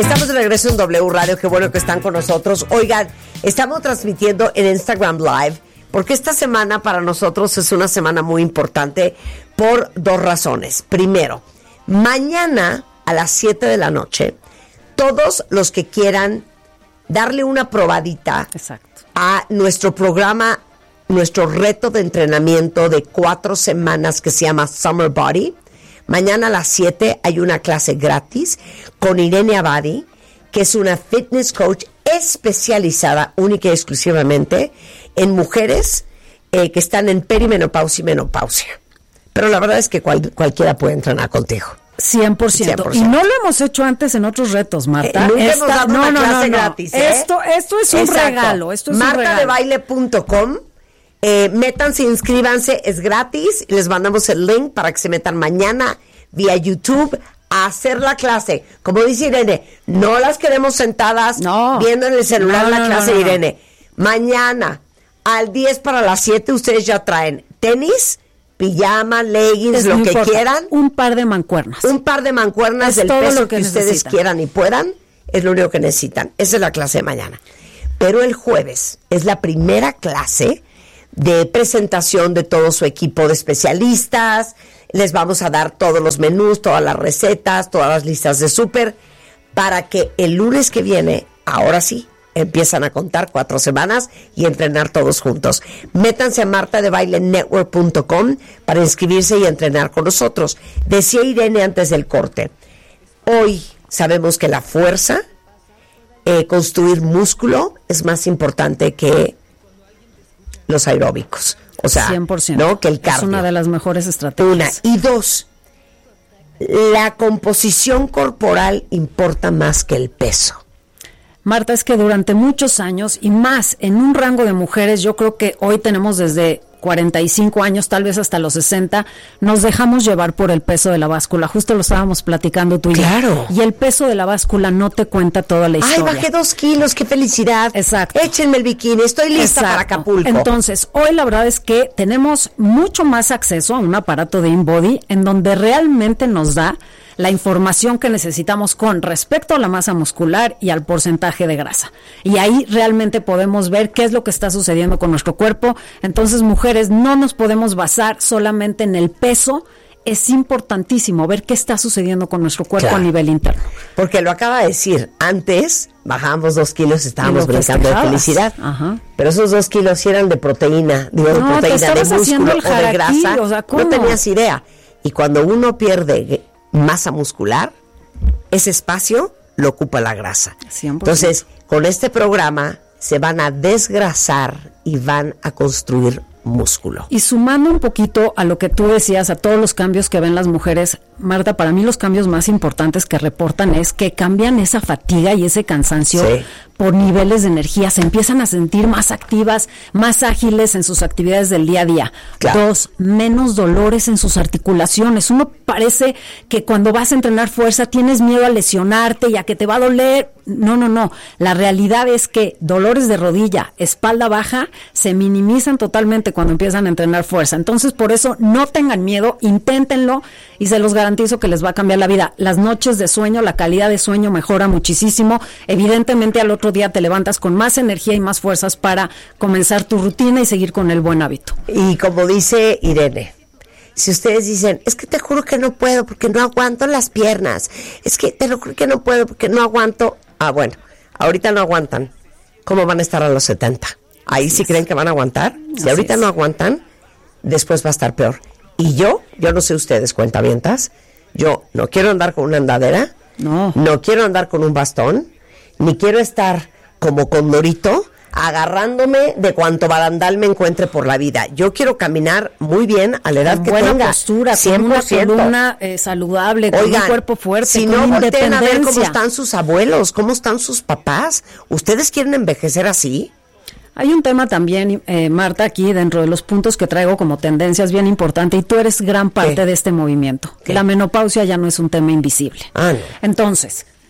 Estamos de regreso en W Radio, qué bueno que están con nosotros. Oigan, estamos transmitiendo en Instagram Live, porque esta semana para nosotros es una semana muy importante por dos razones. Primero, mañana a las 7 de la noche, todos los que quieran darle una probadita a nuestro programa, nuestro reto de entrenamiento de 4 semanas que se llama Summer Body. Mañana a las 7 hay una clase gratis con Irene Abadi, que es una fitness coach especializada única y exclusivamente en mujeres que están en perimenopausia y menopausia. Pero la verdad es que cualquiera puede entrenar contigo. 100%. Y no lo hemos hecho antes en otros retos, Marta. Nunca hemos dado una clase gratis. Esto es un regalo. martadebaile.com. Métanse, inscríbanse, es gratis. Les mandamos el link para que se metan mañana vía YouTube a hacer la clase. Como dice Irene, no las queremos sentadas viendo en el celular la clase de Irene. Mañana, al 10 para las 7, ustedes ya traen tenis, pijama, leggings, lo que quieran. Un par de mancuernas. Un par de mancuernas del peso que ustedes quieran y puedan. Es lo único que necesitan. Esa es la clase de mañana. Pero el jueves es la primera clase de presentación de todo su equipo de especialistas. Les vamos a dar todos los menús, todas las recetas, todas las listas de súper, para que el lunes que viene, ahora sí, empiezan a contar 4 semanas y entrenar todos juntos. Métanse a martadebailenetwork.com para inscribirse y entrenar con nosotros. Decía Irene antes del corte, hoy sabemos que la fuerza, construir músculo, es más importante que los aeróbicos, o sea, 100%, ¿no? Que el cardio. Es una de las mejores estrategias. 1 y 2, la composición corporal importa más que el peso. Marta, es que durante muchos años y más en un rango de mujeres, yo creo que hoy tenemos desde 45 años, tal vez hasta los 60, nos dejamos llevar por el peso de la báscula. Justo lo estábamos platicando tú y yo. Claro. Y el peso de la báscula no te cuenta toda la historia. Ay, bajé 2 kilos, qué felicidad. Exacto. Échenme el bikini, estoy lista para Acapulco. Entonces, hoy la verdad es que tenemos mucho más acceso a un aparato de InBody en donde realmente nos da la información que necesitamos con respecto a la masa muscular y al porcentaje de grasa. Y ahí realmente podemos ver qué es lo que está sucediendo con nuestro cuerpo. Entonces, mujeres, no nos podemos basar solamente en el peso. Es importantísimo ver qué está sucediendo con nuestro cuerpo a nivel interno. Porque lo acaba de decir, antes bajábamos 2 kilos, estábamos brincando de felicidad. Ajá. Pero esos 2 kilos sí eran de proteína, de músculo o de grasa. O sea, no tenías idea. Y cuando uno pierde masa muscular, ese espacio lo ocupa la grasa. 100%. Entonces, con este programa se van a desgrasar y van a construir músculo. Y sumando un poquito a lo que tú decías, a todos los cambios que ven las mujeres, Marta, para mí los cambios más importantes que reportan es que cambian esa fatiga y ese cansancio por niveles de energía, se empiezan a sentir más activas, más ágiles en sus actividades del día a día. Claro. 2, menos dolores en sus articulaciones. Uno parece que cuando vas a entrenar fuerza tienes miedo a lesionarte y a que te va a doler. No. La realidad es que dolores de rodilla, espalda baja, se minimizan totalmente cuando empiezan a entrenar fuerza. Entonces, por eso, no tengan miedo, inténtenlo y se los garantizo que les va a cambiar la vida. Las noches de sueño, la calidad de sueño mejora muchísimo. Evidentemente, al otro día te levantas con más energía y más fuerzas para comenzar tu rutina y seguir con el buen hábito. Y como dice Irene, si ustedes dicen, es que te juro que no puedo porque no aguanto las piernas, es que te lo juro que no puedo porque no aguanto. Bueno, ahorita no aguantan. ¿Cómo van a estar a los 70? Ahí sí creen que van a aguantar. Si ahorita no aguantan, después va a estar peor. Y yo no sé ustedes, cuentavientas, yo no quiero andar con una andadera, no quiero andar con un bastón, ni quiero estar como Condorito, agarrándome de cuanto barandal me encuentre por la vida. Yo quiero caminar muy bien a la edad con que buena tenga. Postura, 100%. Con una columna saludable, con un cuerpo fuerte, si con no, volteen a ver cómo están sus abuelos, cómo están sus papás. ¿Ustedes quieren envejecer así? Hay un tema también, Marta, aquí dentro de los puntos que traigo como tendencias bien importante, y tú eres gran parte de este movimiento. La menopausia ya no es un tema invisible. No. Entonces,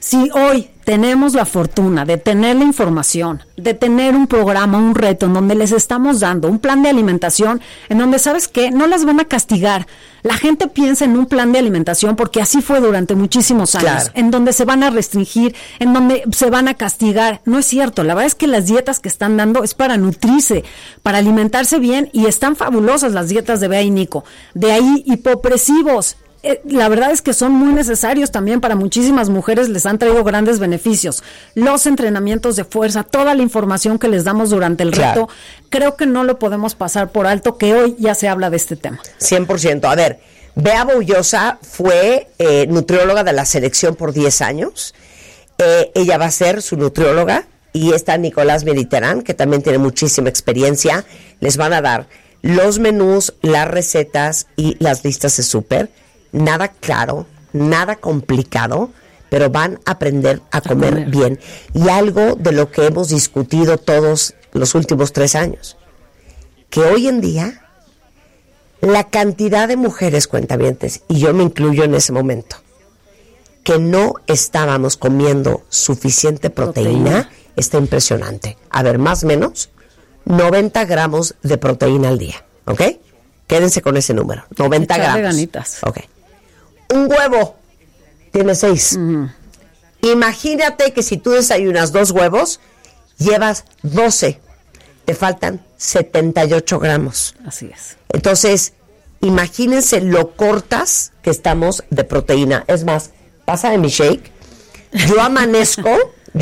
Si hoy tenemos la fortuna de tener la información, de tener un programa, un reto en donde les estamos dando un plan de alimentación, en donde, ¿sabes qué? No las van a castigar. La gente piensa en un plan de alimentación porque así fue durante muchísimos años, claro, en donde se van a restringir, en donde se van a castigar. No es cierto, la verdad es que las dietas que están dando es para nutrirse, para alimentarse bien, y están fabulosas las dietas de Bea y Nico. De ahí, hipopresivos. La verdad es que son muy necesarios también para muchísimas mujeres, les han traído grandes beneficios. Los entrenamientos de fuerza, toda la información que les damos durante el reto, creo que no lo podemos pasar por alto, que hoy ya se habla de este tema. 100%. A ver, Bea Boullosa fue nutrióloga de la selección por 10 años. Ella va a ser su nutrióloga, y está Nicolás Mediterán, que también tiene muchísima experiencia. Les van a dar los menús, las recetas y las listas de súper. Nada claro, nada complicado, pero van a aprender a comer bien. Y algo de lo que hemos discutido todos los últimos 3 años, que hoy en día la cantidad de mujeres cuentavientes, y yo me incluyo en ese momento, que no estábamos comiendo suficiente proteína, está impresionante. A ver, más o menos 90 gramos de proteína al día, ¿ok? Quédense con ese número, 90 gramos. Ganitas. Ok. Un huevo tiene 6. Imagínate que si tú desayunas 2 huevos, llevas 12. Te faltan 78 gramos. Así es. Entonces, imagínense lo cortas que estamos de proteína. Es más, pasa de mi shake. Yo amanezco,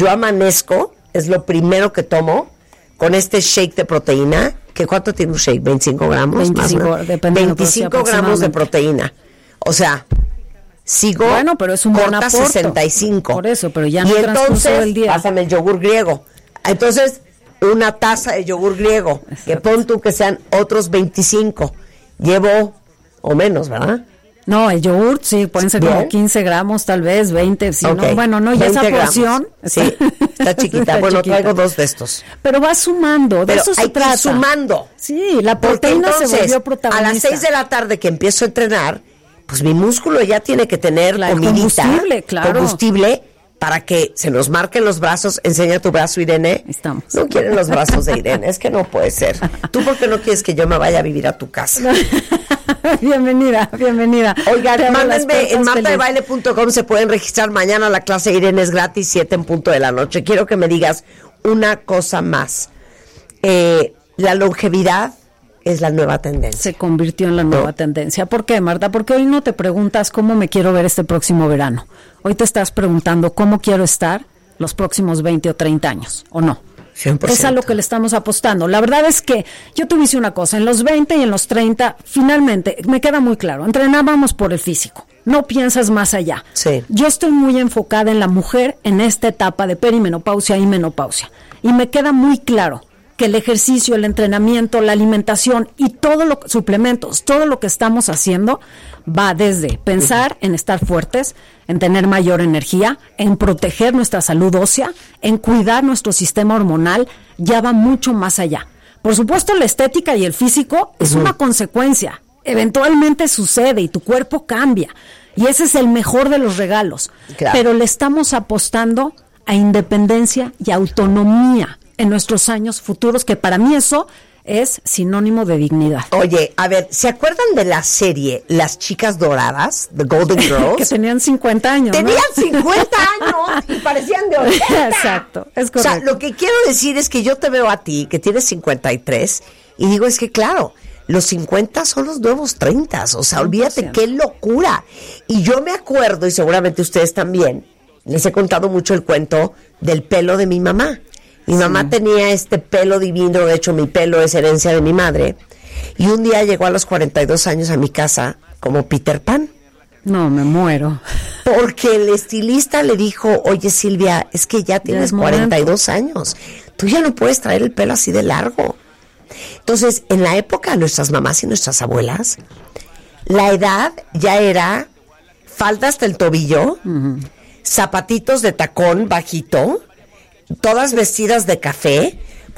es lo primero que tomo con este shake de proteína. ¿Qué cuánto tiene un shake? 25 gramos. 25, más, depende 25 gramos de proteína. O sea, sigo, bueno, pero es un buen corta aporte. 65. Por eso, pero ya no y transcurso del día. Pásame el yogur griego. Entonces, una taza de yogur griego. Exacto. Que pon tú que sean otros 25. Llevo, o menos, ¿verdad? No, el yogur, sí, pueden ser como 15 gramos, tal vez, 20. Si okay. No, bueno, no, ya esa porción. Sí, está chiquita. Bueno, chiquita. Traigo 2 de estos. Pero va sumando, de pero eso se hay trata. Que ir sumando. Sí, la proteína entonces, se volvió protagonista. A las 6 de la tarde que empiezo a entrenar, pues mi músculo ya tiene que tener comidita, combustible, para que se nos marquen los brazos. Enseña tu brazo, Irene. Estamos. No quieren los brazos de Irene, es que no puede ser. ¿Tú por qué no quieres que yo me vaya a vivir a tu casa? Bienvenida. Oigan, mándenme en martadebaile.com, se pueden registrar mañana. La clase de Irene es gratis, 7 en punto de la noche. Quiero que me digas una cosa más. La longevidad es la nueva tendencia. Se convirtió en la nueva tendencia. ¿Por qué, Marta? Porque hoy no te preguntas cómo me quiero ver este próximo verano. Hoy te estás preguntando cómo quiero estar los próximos 20 o 30 años, ¿o no? 100%. Es a lo que le estamos apostando. La verdad es que yo te hice una cosa, en los 20 y en los 30, finalmente, me queda muy claro, entrenábamos por el físico. No piensas más allá. Sí. Yo estoy muy enfocada en la mujer en esta etapa de perimenopausia y menopausia. Y me queda muy claro que el ejercicio, el entrenamiento, la alimentación y todo lo suplementos, todo lo que estamos haciendo va desde pensar en estar fuertes, en tener mayor energía, en proteger nuestra salud ósea, en cuidar nuestro sistema hormonal, ya va mucho más allá. Por supuesto, la estética y el físico es una consecuencia. Eventualmente sucede y tu cuerpo cambia. Y ese es el mejor de los regalos. Claro. Pero le estamos apostando a independencia y autonomía en nuestros años futuros, que para mí eso es sinónimo de dignidad. Oye, a ver, ¿se acuerdan de la serie Las Chicas Doradas, The Golden Girls? Que tenían 50 años, Tenían 50 años y parecían de 80. Exacto, es correcto. O sea, lo que quiero decir es que yo te veo a ti, que tienes 53, y digo, es que claro, los 50 son los nuevos 30, o sea, 100%. Olvídate, qué locura. Y yo me acuerdo, y seguramente ustedes también, les he contado mucho el cuento del pelo de mi mamá. Mi mamá tenía este pelo divino, de hecho mi pelo es herencia de mi madre, y un día llegó a los 42 años a mi casa como Peter Pan. No, me muero. Porque el estilista le dijo, oye Silvia, es que ya tienes 42 años, tú ya no puedes traer el pelo así de largo. Entonces, en la época de nuestras mamás y nuestras abuelas, la edad ya era falda hasta el tobillo, zapatitos de tacón bajito, todas vestidas de café,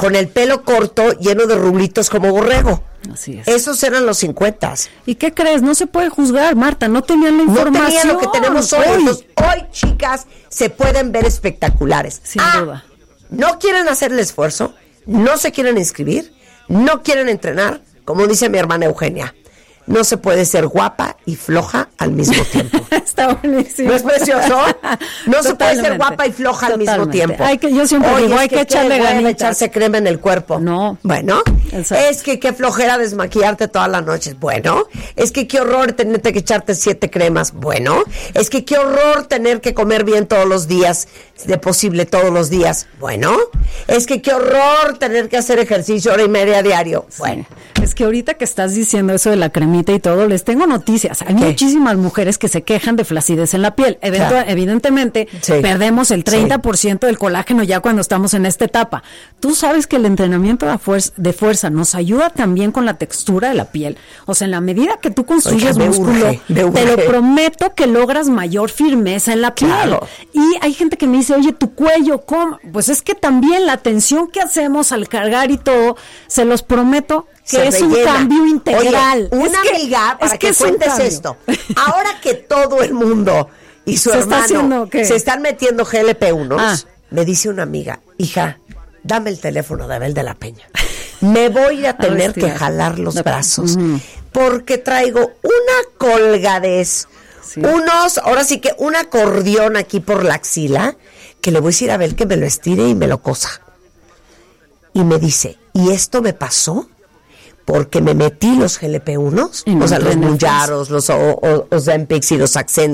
con el pelo corto, lleno de rulitos como borrego. Así es. Esos eran los 50. ¿Y qué crees? No se puede juzgar, Marta, no tenían la información. No tenían lo que tenemos hoy. Entonces, hoy, chicas, se pueden ver espectaculares. Sin duda. No quieren hacer el esfuerzo, no se quieren inscribir, no quieren entrenar, como dice mi hermana Eugenia. No se puede ser guapa y floja al mismo tiempo. Está buenísimo. ¿No es precioso? No se puede ser guapa y floja al mismo tiempo. Yo siempre digo, hay que echarle ganitas. Echarse crema en el cuerpo. No. Bueno, exacto. Es que qué flojera desmaquillarte todas las noches. Bueno, es que qué horror tenerte que echarte 7 cremas. Bueno, es que qué horror tener que comer bien todos los días, de posible todos los días. Bueno, es que qué horror tener que hacer ejercicio 1 hora y media diario. Bueno. Sí. Es que ahorita que estás diciendo eso de la cremita y todo, les tengo noticias. Hay muchísimas mujeres que se quejan de flacidez en la piel. Evidentemente, perdemos el 30% del colágeno ya cuando estamos en esta etapa. Tú sabes que el entrenamiento de fuerza nos ayuda también con la textura de la piel. O sea, en la medida que tú construyes músculo, te lo prometo que logras mayor firmeza en la piel. Claro. Y hay gente que me dice, oye, tu cuello, ¿cómo? Pues es que también la tensión que hacemos al cargar y todo, se los prometo que es un cambio integral. Oye, una amiga, para que cuentes esto, ahora que todo el mundo y su hermano se están metiendo GLP-1, me dice una amiga, hija, dame el teléfono de Abel de la Peña. Me voy a tener que jalar los brazos, porque traigo una colgadez, ahora sí que un acordeón aquí por la axila, que le voy a decir a Abel que me lo estire y me lo cosa. Y me dice, ¿y esto me pasó? Porque me metí los GLP-1, o sea, los Mounjaros, los Ozempic y los